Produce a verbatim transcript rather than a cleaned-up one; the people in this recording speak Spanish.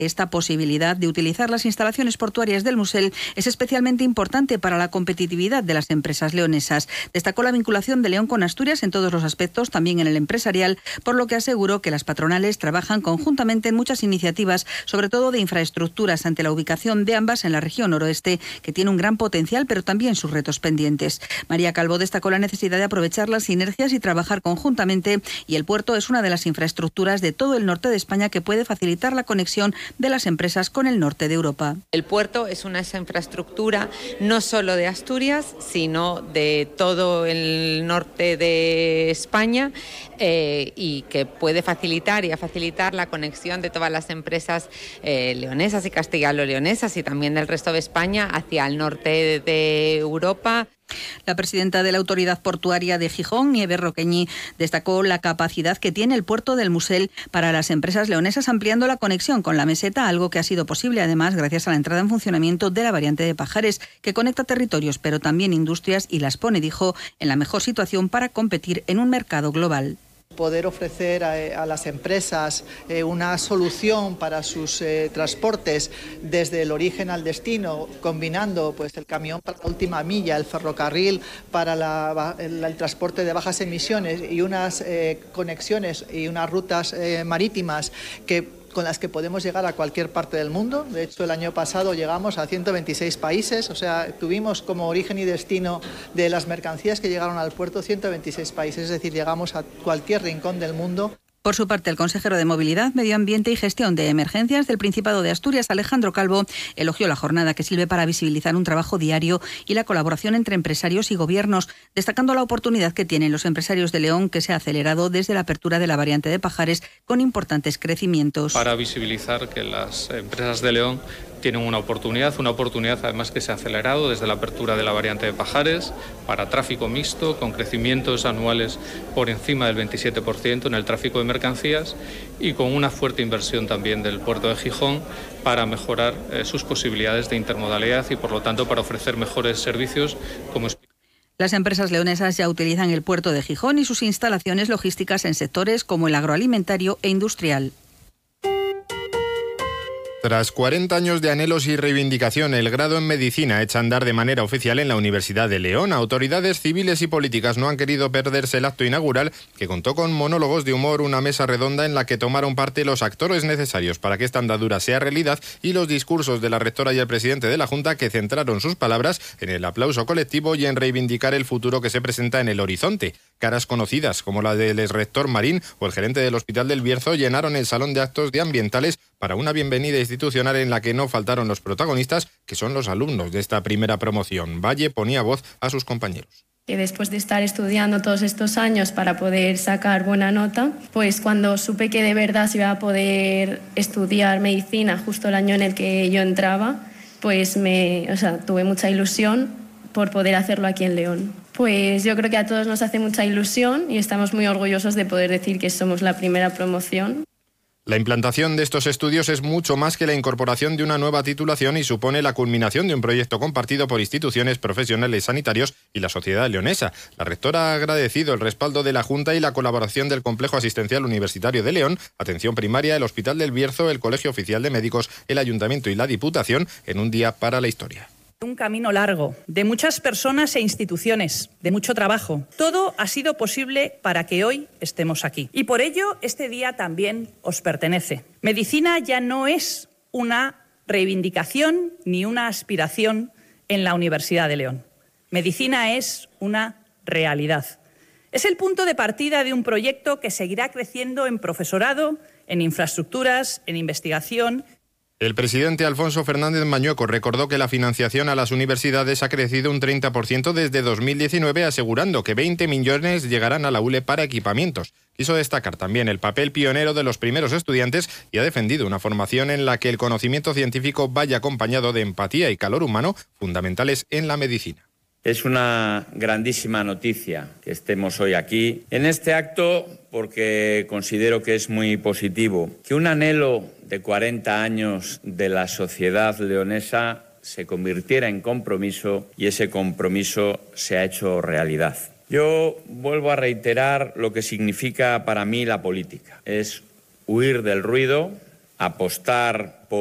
Esta posibilidad de utilizar las instalaciones portuarias del Musel es especialmente importante para la competitividad de las empresas leonesas. Destacó la vinculación de León con Asturias en todos los aspectos, también en el empresarial, por lo que aseguró que las patronales trabajan conjuntamente en muchas iniciativas, sobre todo de infraestructuras, ante la ubicación de ambas en la región noroeste, que tiene un gran potencial, pero también sus retos pendientes. María Calvo destacó la necesidad de aprovechar las sinergias y trabajar conjuntamente, y el puerto es una de las infraestructuras de todo el norte de España que puede facilitar la conexión de las empresas con el norte de Europa. El puerto es una esa infraestructura no solo de Asturias, sino de todo el norte de España, eh, y que puede facilitar y a facilitar la conexión de todas las empresas eh, leonesas y castellano-leonesas y también del resto de España hacia el norte de Europa. La presidenta de la Autoridad Portuaria de Gijón, Nieves Roqueñi, destacó la capacidad que tiene el puerto del Musel para las empresas leonesas, ampliando la conexión con la meseta, algo que ha sido posible además gracias a la entrada en funcionamiento de la variante de Pajares, que conecta territorios pero también industrias y las pone, dijo, en la mejor situación para competir en un mercado global. Poder ofrecer a, a las empresas eh, una solución para sus eh, transportes desde el origen al destino, combinando pues el camión para la última milla, el ferrocarril para la, el, el transporte de bajas emisiones y unas eh, conexiones y unas rutas eh, marítimas que con las que podemos llegar a cualquier parte del mundo. De hecho, el año pasado llegamos a ciento veintiséis países, o sea, tuvimos como origen y destino de las mercancías que llegaron al puerto ciento veintiséis países, es decir, llegamos a cualquier rincón del mundo. Por su parte, el consejero de Movilidad, Medio Ambiente y Gestión de Emergencias del Principado de Asturias, Alejandro Calvo, elogió la jornada que sirve para visibilizar un trabajo diario y la colaboración entre empresarios y gobiernos, destacando la oportunidad que tienen los empresarios de León, que se ha acelerado desde la apertura de la variante de Pajares con importantes crecimientos. Para visibilizar que las empresas de León tienen una oportunidad, una oportunidad además que se ha acelerado desde la apertura de la variante de Pajares para tráfico mixto, con crecimientos anuales por encima del veintisiete por ciento en el tráfico de mercancías y con una fuerte inversión también del puerto de Gijón para mejorar eh, sus posibilidades de intermodalidad y por lo tanto para ofrecer mejores servicios como Las empresas leonesas ya utilizan el puerto de Gijón y sus instalaciones logísticas en sectores como el agroalimentario e industrial. Tras cuarenta años de anhelos y reivindicación, el grado en Medicina echa a andar de manera oficial en la Universidad de León. Autoridades civiles y políticas no han querido perderse el acto inaugural, que contó con monólogos de humor, una mesa redonda en la que tomaron parte los actores necesarios para que esta andadura sea realidad y los discursos de la rectora y el presidente de la Junta, que centraron sus palabras en el aplauso colectivo y en reivindicar el futuro que se presenta en el horizonte. Caras conocidas como la del exrector Marín o el gerente del Hospital del Bierzo llenaron el salón de actos de ambientales para una bienvenida institucional en la que no faltaron los protagonistas, que son los alumnos de esta primera promoción. Valle ponía voz a sus compañeros. Que después de estar estudiando todos estos años para poder sacar buena nota, pues cuando supe que de verdad se iba a poder estudiar medicina justo el año en el que yo entraba, pues me, o sea, tuve mucha ilusión por poder hacerlo aquí en León. Pues yo creo que a todos nos hace mucha ilusión y estamos muy orgullosos de poder decir que somos la primera promoción. La implantación de estos estudios es mucho más que la incorporación de una nueva titulación y supone la culminación de un proyecto compartido por instituciones, profesionales sanitarios y la sociedad leonesa. La rectora ha agradecido el respaldo de la Junta y la colaboración del Complejo Asistencial Universitario de León, Atención Primaria, el Hospital del Bierzo, el Colegio Oficial de Médicos, el Ayuntamiento y la Diputación en un día para la historia. Un camino largo, de muchas personas e instituciones, de mucho trabajo. Todo ha sido posible para que hoy estemos aquí. Y por ello, este día también os pertenece. Medicina ya no es una reivindicación ni una aspiración en la Universidad de León. Medicina es una realidad. Es el punto de partida de un proyecto que seguirá creciendo en profesorado, en infraestructuras, en investigación. El presidente Alfonso Fernández Mañueco recordó que la financiación a las universidades ha crecido un treinta por ciento desde dos mil diecinueve, asegurando que veinte millones llegarán a la U L E para equipamientos. Quiso destacar también el papel pionero de los primeros estudiantes y ha defendido una formación en la que el conocimiento científico vaya acompañado de empatía y calor humano, fundamentales en la medicina. Es una grandísima noticia que estemos hoy aquí en este acto porque considero que es muy positivo que un anhelo de cuarenta años de la sociedad leonesa se convirtiera en compromiso y ese compromiso se ha hecho realidad. Yo vuelvo a reiterar lo que significa para mí la política. Es huir del ruido, apostar por